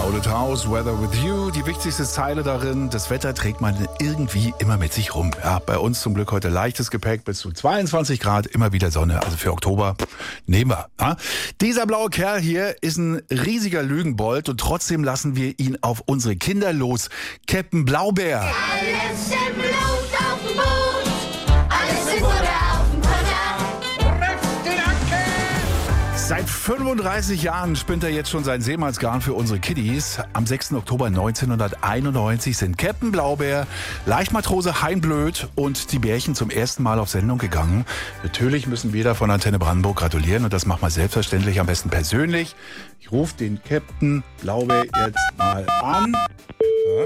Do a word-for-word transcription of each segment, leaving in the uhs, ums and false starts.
Crowded House, Weather with You. Die wichtigste Zeile darin, das Wetter trägt man irgendwie immer mit sich rum. Ja, bei uns zum Glück heute leichtes Gepäck, bis zu zweiundzwanzig Grad, immer wieder Sonne. Also für Oktober nehmen wir. Ja? Dieser blaue Kerl hier ist ein riesiger Lügenbold und trotzdem lassen wir ihn auf unsere Kinder los. Captain Blaubeer. Alles im Blut auf dem Boot, alles im Butter auf dem Panner. Treff den Anker! Seit fünfunddreißig Jahren spinnt er jetzt schon sein Seemannsgarn für unsere Kiddies. Am sechsten Oktober neunzehnhunderteinundneunzig sind Captain Blaubeer, Leichtmatrose Hein Blöd und die Bärchen zum ersten Mal auf Sendung gegangen. Natürlich müssen wir da von Antenne Brandenburg gratulieren und das machen wir selbstverständlich am besten persönlich. Ich rufe den Captain Blaubeer jetzt mal an. Ja.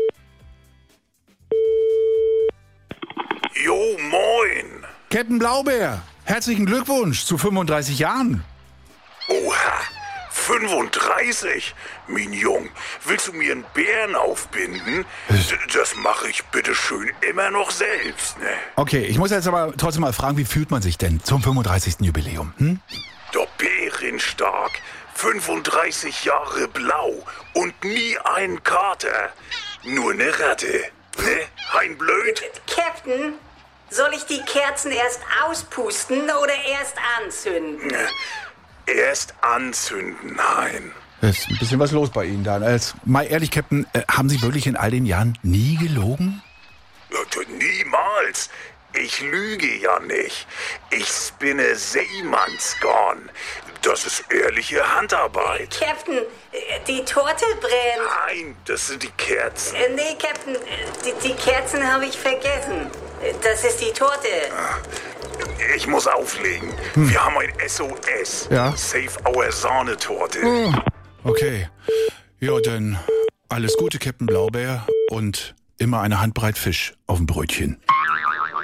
Jo, moin. Captain Blaubeer, herzlichen Glückwunsch zu fünfunddreißig Jahren. Oha, fünfunddreißig? Mein Jung, willst du mir einen Bären aufbinden? D- Das mache ich bitteschön immer noch selbst, ne? Okay, ich muss jetzt aber trotzdem mal fragen, wie fühlt man sich denn zum fünfunddreißigsten Jubiläum? Hm? Der Bärenstark, fünfunddreißig Jahre blau und nie ein Kater. Nur eine Ratte, ne? Hein Blöd? Captain, soll ich die Kerzen erst auspusten oder erst anzünden? Erst anzünden, Hein. Es ist ein bisschen was los bei Ihnen, Dan. Als, mal ehrlich, Captain, äh, haben Sie wirklich in all den Jahren nie gelogen? Ja, d- Niemals. Ich lüge ja nicht. Ich spinne Seemannsgarn. Das ist ehrliche Handarbeit. Captain, äh, die Torte brennt. Nein, das sind die Kerzen. Äh, nee, Captain, äh, die, die Kerzen habe ich vergessen. Äh, Das ist die Torte. Ich muss auflegen. Wir haben ein S O S. Ja. Save our Sahnetorte. Okay. Ja, dann alles Gute, Captain Blaubeer. Und immer eine Handbreit Fisch auf dem Brötchen.